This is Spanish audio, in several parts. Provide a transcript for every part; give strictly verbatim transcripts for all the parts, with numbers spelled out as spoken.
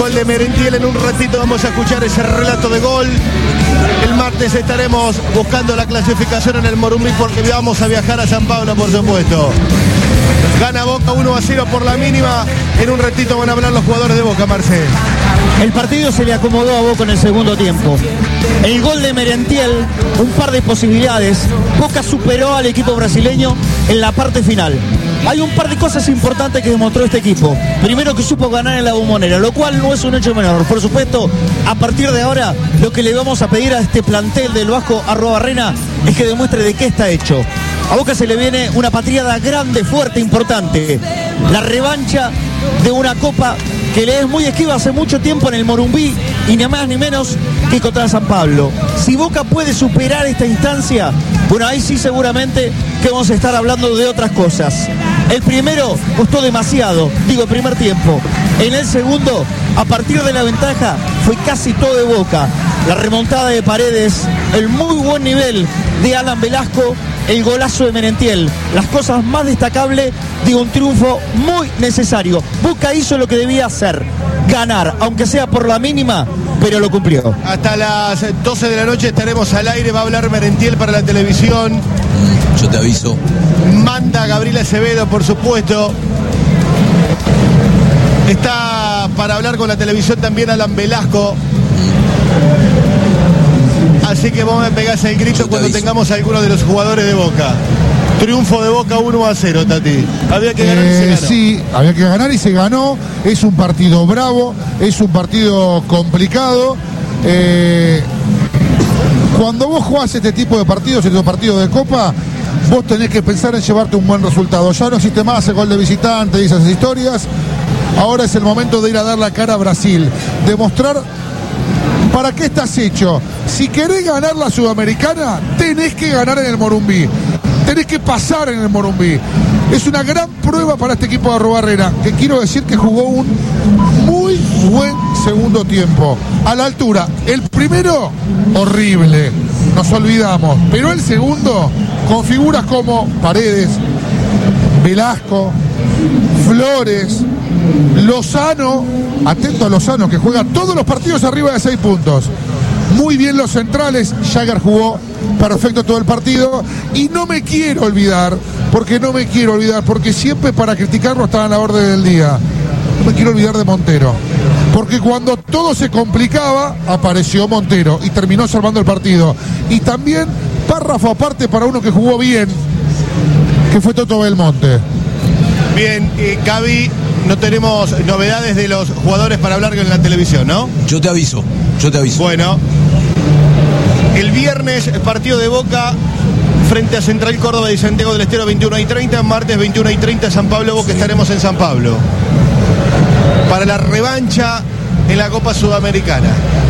gol de Merentiel. En un ratito vamos a escuchar ese relato de gol. El martes estaremos buscando la clasificación en el Morumbí porque vamos a viajar a San Pablo, por supuesto. Gana Boca uno a cero por la mínima. En un ratito van a hablar los jugadores de Boca, Marcel. El partido se le acomodó a Boca en el segundo tiempo. El gol de Merentiel, un par de posibilidades. Boca superó al equipo brasileño en la parte final. Hay un par de cosas importantes que demostró este equipo. Primero, que supo ganar en la Bombonera, lo cual no es un hecho menor. Por supuesto, a partir de ahora, lo que le vamos a pedir a este plantel del Vasco Arruabarrena es que demuestre de qué está hecho. A Boca se le viene una patriada grande, fuerte, importante. La revancha de una copa que le es muy esquiva hace mucho tiempo en el Morumbí y ni más ni menos que contra San Pablo. Si Boca puede superar esta instancia, bueno, ahí sí seguramente que vamos a estar hablando de otras cosas. El primero costó demasiado, digo, el primer tiempo. En el segundo, a partir de la ventaja, fue casi todo de Boca. La remontada de Paredes, el muy buen nivel de Alan Velasco, el golazo de Merentiel. Las cosas más destacables de un triunfo muy necesario. Boca hizo lo que debía hacer, ganar, aunque sea por la mínima, pero lo cumplió. Hasta las doce de la noche estaremos al aire, va a hablar Merentiel para la televisión. Yo te aviso. Manda Gabriela Acevedo, por supuesto. Está para hablar con la televisión también Alan Velasco. Así que vos me pegás el grito cuando aviso. Tengamos a alguno de los jugadores de Boca. Triunfo de Boca uno a cero, Tati. Había que ganar eh, y se ganó. Sí, había que ganar y se ganó. Es un partido bravo, es un partido complicado. Eh, cuando vos jugás este tipo de partidos, estos partidos de Copa, vos tenés que pensar en llevarte un buen resultado. Ya no existe más el gol de visitante y esas historias. Ahora es el momento de ir a dar la cara a Brasil. Demostrar para qué estás hecho. Si querés ganar la Sudamericana, tenés que ganar en el Morumbí. Tenés que pasar en el Morumbí. Es una gran prueba para este equipo de Arruabarrena, que quiero decir que jugó un muy buen segundo tiempo. A la altura. El primero, horrible. Nos olvidamos. Pero el segundo, con figuras como Paredes, Velasco, Flores, Lozano, atento a Lozano, que juega todos los partidos arriba de seis puntos. Muy bien los centrales. Jagger jugó perfecto todo el partido. Y no me quiero olvidar, porque no me quiero olvidar, porque siempre para criticarlo estaba en la orden del día. No me quiero olvidar de Montero, porque cuando todo se complicaba, apareció Montero y terminó salvando el partido. Y también párrafo aparte para uno que jugó bien, que fue Toto Belmonte. Bien, eh, Gaby, no tenemos novedades de los jugadores para hablar en la televisión, ¿no? Yo te aviso, yo te aviso. Bueno, el viernes partido de Boca frente a Central Córdoba y Santiago del Estero, veintiuno y treinta, martes veintiuno y treinta San Pablo, Boca, estaremos en San Pablo para la revancha en la Copa Sudamericana.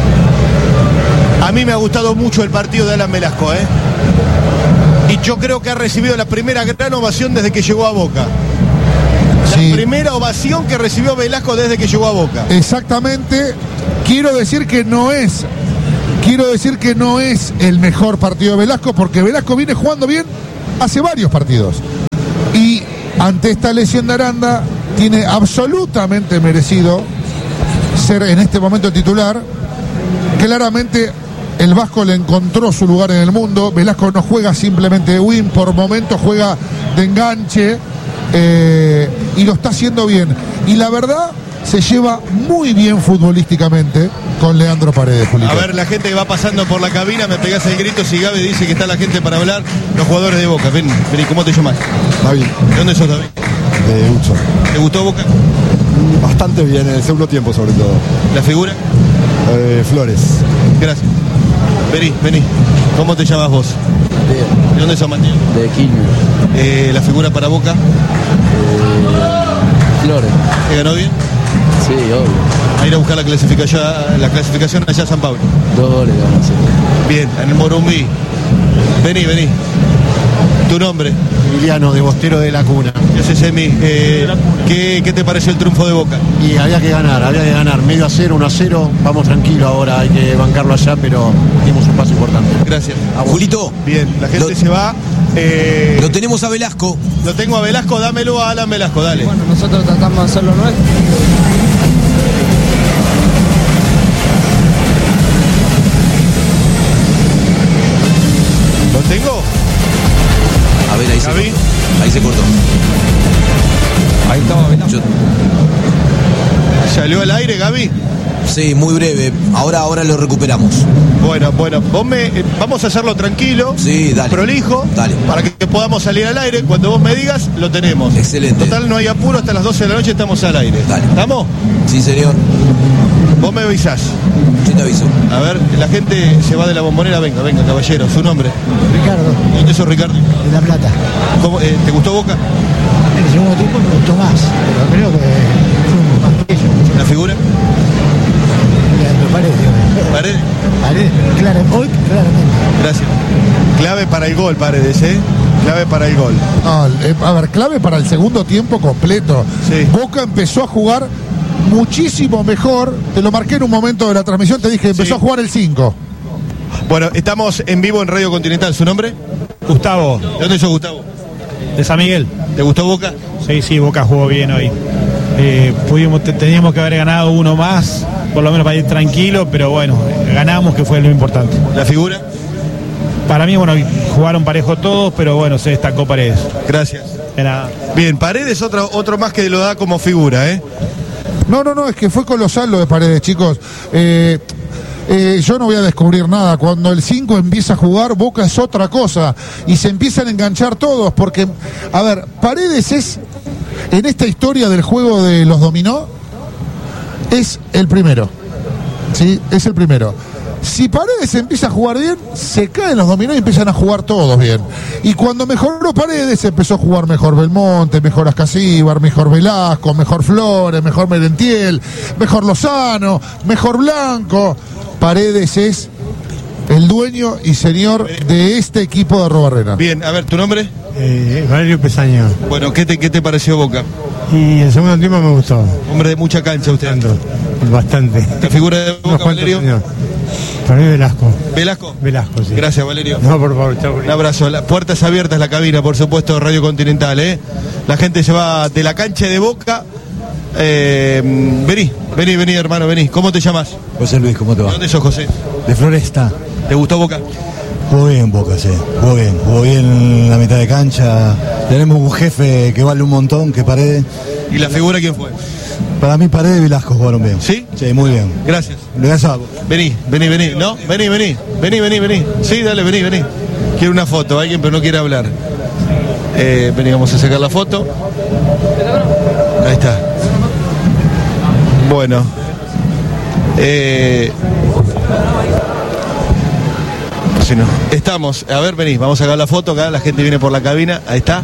A mí me ha gustado mucho el partido de Alan Velasco, ¿eh? Y yo creo que ha recibido la primera gran ovación desde que llegó a Boca. La sí. primera ovación que recibió Velasco desde que llegó a Boca. Exactamente. Quiero decir que no es, quiero decir que no es el mejor partido de Velasco, porque Velasco viene jugando bien hace varios partidos. Y ante esta lesión de Aranda, tiene absolutamente merecido ser en este momento titular. Claramente el Vasco le encontró su lugar en el mundo. Velasco no juega simplemente de win, por momentos juega de enganche. Eh, y lo está haciendo bien. Y la verdad, se lleva muy bien futbolísticamente con Leandro Paredes, Julito. A ver, la gente que va pasando por la cabina, me pegás el grito si Gaby dice que está la gente para hablar. Los jugadores de Boca, ven, ven, ¿cómo te llamas? David. ¿De dónde sos, David? De Ucho. ¿Te gustó Boca? Bastante bien, en el segundo tiempo sobre todo. ¿La figura? Eh, Flores. Gracias. Vení, vení. ¿Cómo te llamas vos? Mateo. ¿De dónde sos, Mateo? De Quilmes. Eh, ¿La figura para Boca? Eh, Flores. ¿Te ganó bien? Sí, obvio. A ir a buscar la clasificación, la clasificación allá a San Pablo. Dos goles van a hacer. Bien, en el Morumbí. Vení, vení. ¿Tu nombre? Emiliano, de Bostero de la Cuna. Yo sé, Semi. Eh, ¿qué, ¿Qué te pareció el triunfo de Boca? Y había que ganar, había que ganar. Medio a cero, uno a cero. Vamos tranquilo ahora, hay que bancarlo allá, pero dimos un paso importante. Gracias. Julito. Bien, la gente lo, se va. Eh, lo tenemos a Velasco. Lo tengo a Velasco, dámelo a Alan Velasco, dale. Bueno, nosotros tratamos de hacerlo nuestro. Gaby. Ahí se cortó. Ahí estaba Velasco. Yo- ¿Salió al aire, Gaby? sí, muy breve. Ahora, ahora lo recuperamos. Bueno, bueno, vos me, eh, vamos a hacerlo tranquilo, Sí, dale. prolijo, Dale. para que podamos salir al aire. Cuando vos me digas, lo tenemos. Excelente. Total, no hay apuro, hasta las doce de la noche estamos al aire. Dale. ¿Estamos? Sí, señor. Vos me avisás. Yo te aviso. A ver, la gente se va de la bombonera. Venga, venga, caballero, su nombre. Ricardo, ¿Dónde sos, Ricardo? de La Plata. ¿Cómo, eh, ¿Te gustó Boca? En el segundo tiempo me gustó más, pero creo que fuimos más que ellos. ¿La figura? Leandro Paredes. Paredes. Paredes, claro, hoy claramente. Gracias. Clave para el gol, Paredes, ¿eh? Clave para el gol. No, eh, a ver, clave para el segundo tiempo completo. Sí. Boca empezó a jugar muchísimo mejor. Te lo marqué en un momento de la transmisión, te dije, empezó Sí. a jugar el cinco. Bueno, estamos en vivo en Radio Continental. ¿Su nombre? Gustavo, ¿De dónde sos, Gustavo? de San Miguel. ¿Te gustó Boca? Sí, sí, Boca jugó bien hoy. Eh, pudimos, te- teníamos que haber ganado uno más, por lo menos para ir tranquilo, pero bueno, ganamos, que fue lo importante. ¿La figura? Para mí, bueno, jugaron parejo todos, pero bueno, se destacó Paredes. Gracias. De nada. Bien, Paredes otro, otro más que lo da como figura, ¿eh? No, no, no, es que fue colosal lo de Paredes, chicos. Eh, eh, yo no voy a descubrir nada. Cuando el cinco empieza a jugar, Boca es otra cosa. Y se empiezan a enganchar todos. Porque, a ver, Paredes es, en esta historia del juego de los dominó, es el primero. ¿Sí? Es el primero. Si Paredes empieza a jugar bien, se caen los dominó y empiezan a jugar todos bien. Y cuando mejoró Paredes, empezó a jugar mejor Belmonte, mejor Ascasíbar, mejor Velasco, mejor Flores, mejor Merentiel, mejor Lozano, mejor Blanco. Paredes es el dueño y señor de este equipo de Arrobarrena. Bien, a ver, ¿tu nombre? Eh, Valerio Pesaño. Bueno, ¿qué te, qué te pareció Boca? Y el segundo tiempo me gustó. Hombre de mucha cancha usted. Tanto, bastante. ¿La figura de Unos Boca, cuantos Valerio? años. Para mí Velasco. ¿Velasco? Velasco, sí. Gracias, Valerio. No, por favor, chao. Un abrazo. Las puertas abiertas, la cabina, por supuesto, de Radio Continental, ¿eh? La gente se va de la cancha de Boca. Eh, vení, vení, vení, hermano, vení. ¿Cómo te llamas? José Luis, ¿cómo te ¿De va? dónde sos, José? De Floresta. ¿Te gustó Boca? Jugó bien Boca, sí. Jugó bien. Jugó bien en la mitad de cancha. Tenemos un jefe que vale un montón, que Paredes. ¿Y la figura quién fue? Para mí Paredes y Velasco jugaron bien. ¿Sí? Sí, muy bien. Gracias. Gracias a vos. Vení, vení, vení. ¿No? Vení, vení. Vení, vení, vení. Sí, dale, vení, vení. Quiero una foto, alguien, pero no quiere hablar. Eh, vení, vamos a sacar la foto. Ahí está. Bueno. Eh... Si no. Estamos. A ver, vení, vamos a sacar la foto. Acá la gente viene por la cabina. Ahí está.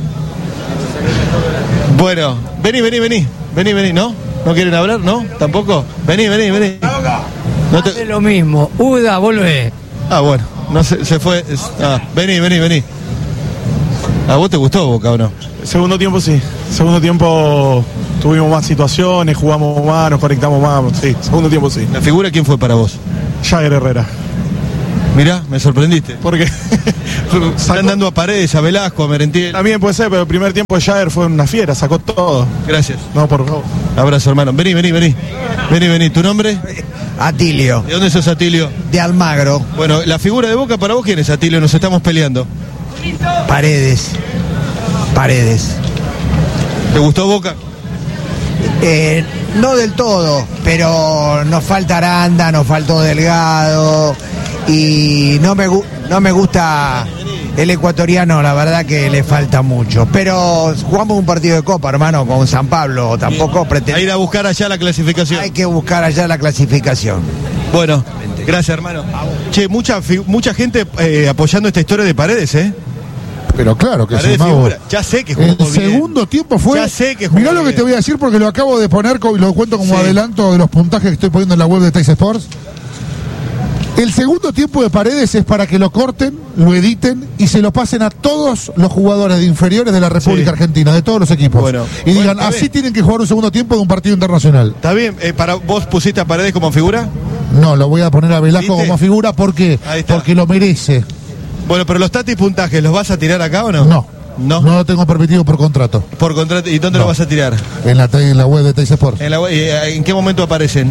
Bueno, vení, vení, vení. Vení, vení, ¿no? ¿No quieren hablar? ¿No? ¿Tampoco? Vení, vení, vení. No te... Hace lo mismo. Uda, volvé. Ah, bueno, no se, se fue. Ah, vení, vení, vení. ¿A vos te gustó Boca o no? Segundo tiempo sí. Segundo tiempo tuvimos más situaciones, jugamos más, nos conectamos más. Sí, segundo tiempo sí. ¿La figura quién fue para vos? Jagger Herrera. Mirá, me sorprendiste. Porque están dando a Paredes, a Velasco, a Merentiel. También puede ser, pero el primer tiempo de Jagger fue una fiera, sacó todo. Gracias. No, por favor. Abrazo, hermano. Vení, vení, vení. Vení, vení. ¿Tu nombre? Atilio. ¿De dónde sos, Atilio? De Almagro. Bueno, la figura de Boca para vos, ¿quién es, Atilio? Nos estamos peleando. Paredes. Paredes. ¿Te gustó Boca? Eh, no del todo, pero nos falta Aranda, nos faltó Delgado y no me, gu- no me gusta el ecuatoriano, la verdad que le falta mucho. Pero jugamos un partido de Copa, hermano, con San Pablo, tampoco pretendemos. A ir a buscar allá la clasificación. Hay que buscar allá la clasificación. Bueno, gracias, hermano. Che, mucha, fi- mucha gente eh, apoyando esta historia de Paredes, ¿eh? Pero claro que sí, Paredes Mago. figura. Ya sé que jugó El bien. segundo tiempo fue. Ya sé que jugó Mirá lo que bien. te voy a decir porque lo acabo de poner co- y lo cuento como Sí. adelanto de los puntajes que estoy poniendo en la web de Teis Sports. El segundo tiempo de Paredes es para que lo corten, lo editen y se lo pasen a todos los jugadores de inferiores de la República Sí. Argentina, de todos los equipos. Bueno. y Bueno, digan, está así bien. tienen que jugar un segundo tiempo de un partido internacional. ¿Está bien? Eh, para, ¿Vos pusiste a Paredes como figura? No, lo voy a poner a Velasco ¿Viste? como figura porque, Ahí está. porque lo merece. Bueno, pero los tatis puntajes, ¿los vas a tirar acá o no? No. No. No lo tengo permitido por contrato. Por contrato. ¿Y dónde No. lo vas a tirar? En la, en la web de Teis Sports. ¿En, la, web- y, eh, ¿En qué momento aparecen?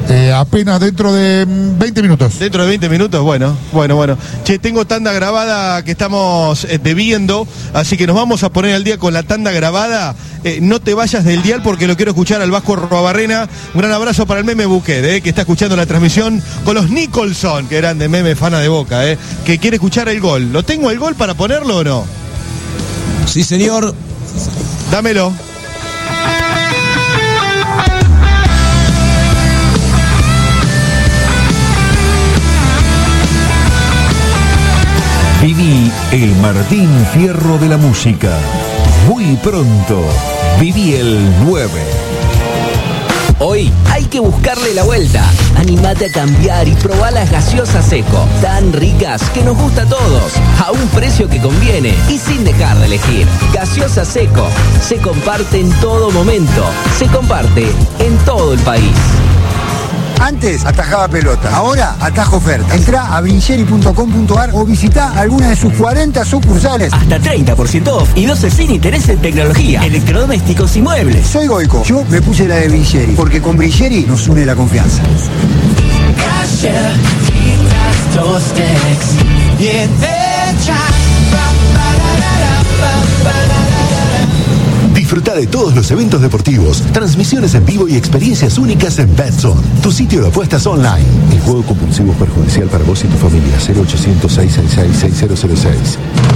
Eh, apenas dentro de veinte minutos. Dentro de veinte minutos, bueno, bueno, bueno. Che, tengo tanda grabada que estamos eh, debiendo, así que nos vamos a poner al día con la tanda grabada. Eh, no te vayas del dial porque lo quiero escuchar al Vasco Robarrena. Un gran abrazo para el Meme Buquet, eh, que está escuchando la transmisión con los Nicholson, que eran de Meme Fana de Boca, eh, que quiere escuchar el gol. ¿Lo tengo el gol para ponerlo o no? Sí, señor. Dámelo. Viví el Martín Fierro de la música. Muy pronto, viví el nueve. Hoy hay que buscarle la vuelta. Animate a cambiar y probá las gaseosas Seco. Tan ricas que nos gusta a todos. A un precio que conviene y sin dejar de elegir. Gaseosa Seco. Se comparte en todo momento. Se comparte en todo el país. Antes atajaba pelota, ahora atajo oferta. Entrá a vinceri punto com punto ar o visitá alguna de sus cuarenta sucursales. Hasta treinta por ciento off y doce sin interés en tecnología, electrodomésticos y muebles. Soy Goico, yo me puse la de Vinceri, porque con Vinceri nos une la confianza. Disfruta de todos los eventos deportivos, transmisiones en vivo y experiencias únicas en BetZone, tu sitio de apuestas online. El juego compulsivo es perjudicial para vos y tu familia. cero ochocientos, seiscientos sesenta y seis, seis cero cero seis.